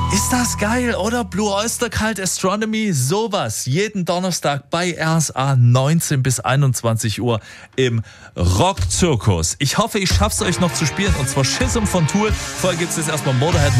Ist das geil, oder? Blue Oyster Cult Astronomy, sowas. Jeden Donnerstag bei RSA 19 bis 21 Uhr im Rockzirkus. Ich hoffe, ich schaff's euch noch zu spielen, und zwar Schism von Tool. Vorher gibt's jetzt erstmal Motorhead